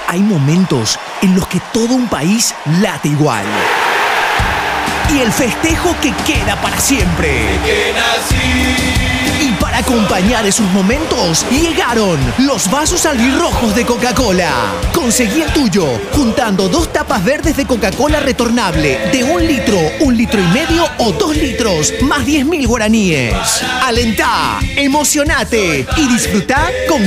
Hay momentos en los que todo un país late igual. Y el festejo que queda para siempre. Y para acompañar esos momentos, llegaron los vasos albirrojos de Coca-Cola. Conseguí el tuyo juntando 2 tapas verdes de Coca-Cola retornable de 1 litro, 1,5 litros o 2 litros, más 10.000 guaraníes. Alentá, emocionate y disfrutá con